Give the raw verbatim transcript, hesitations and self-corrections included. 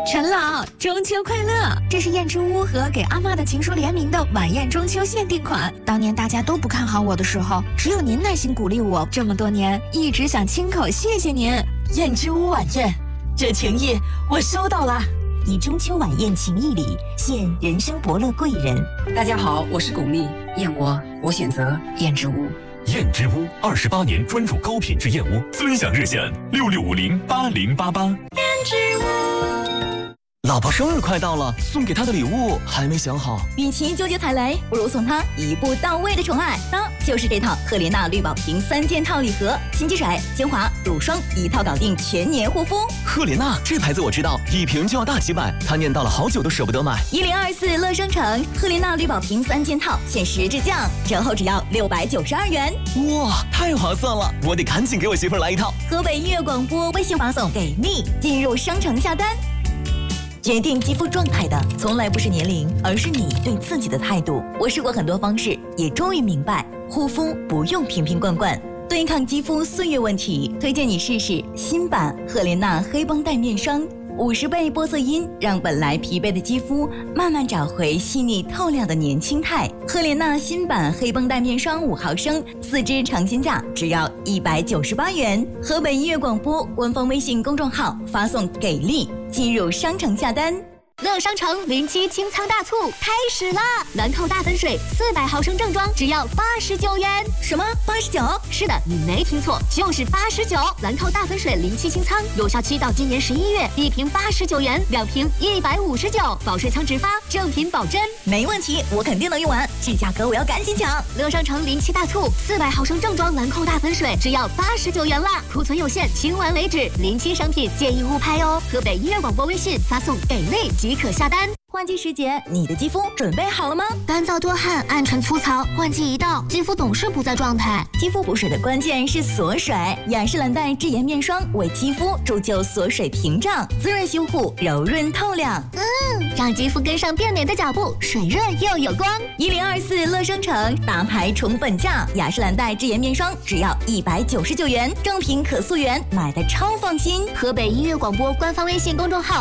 陈老，中秋快乐！这是燕之屋和给阿嬷的情书联名的晚宴中秋限定款。当年大家都不看好我的时候，只有您耐心鼓励我，这么多年一直想亲口谢谢您。 燕之屋晚宴，这情谊我收到了。 以中秋晚宴情谊礼，献人生伯乐贵人。 大家好，我是巩俐，燕窝我选择燕之屋。 燕之屋二十八年专注高品质燕窝，尊享热线六六五零八零八八。 燕之屋。 老婆生日快到了，送给她的礼物还没想好。 与其纠结踩雷，不如送她一步到位的宠爱。那就是这套赫莲娜绿宝瓶三件套礼盒，新积水、精华、乳霜一套搞定全年护肤。 赫莲娜这牌子我知道，一瓶就要大几百，她念叨了好久都舍不得买。 一零二四乐商城赫莲娜绿宝瓶三件套限时质降，折后只要六百九十二元。 哇，太划算了！我得赶紧给我媳妇儿来一套。 河北音乐广播微信发送给蜜，进入商城下单。决定肌肤状态的从来不是年龄，而是你对自己的态度。我试过很多方式，也终于明白，护肤不用瓶瓶罐罐。对抗肌肤岁月问题，推荐你试试新版赫莲娜黑绷带面霜，五十倍玻色因让本来疲惫的肌肤慢慢找回细腻透亮的年轻态。赫莲娜新版黑绷带面霜五毫升，四支尝鲜价只要一百九十八元。河北音乐广播官方微信公众号发送给力，进入商城下单。 乐商城零七清仓大促开始啦！兰蔻大粉水四百毫升正装只要八十九元。 什么？八十九？ 是的，你没听错，就是八十九。兰蔻大粉水零七清仓有效期到今年十一月，一瓶八十九元，两瓶一百五十九，保税仓直发，正品保真。 没问题，我肯定能用完，这价格我要赶紧抢！ 乐商城零七大促，四百毫升正装兰蔻大粉水只要八十九元啦，库存有限，清完为止。零七商品建议勿拍哦。河北音乐广播微信发送给力即可下单。 换季时节，你的肌肤准备好了吗？ 干燥多汗、暗沉粗糙，换季一到，肌肤总是不在状态。 肌肤补水的关键是锁水，雅诗兰黛智妍面霜为肌肤铸就锁水屏障，滋润修护，柔润透亮。 嗯，让肌肤跟上变美的脚步，水润又有光。 一零二四乐商城大牌宠本价，雅诗兰黛智妍面霜只要一百九十九元，正品可溯源，买的超放心。 河北音乐广播官方微信公众号